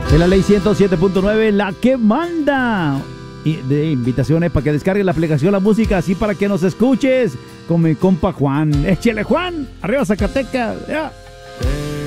En la ley 107.9, la que manda. Y de invitaciones para que descargues la aplicación La Música, así para que nos escuches con mi compa Juan. Échele, Juan, arriba Zacatecas. Ya.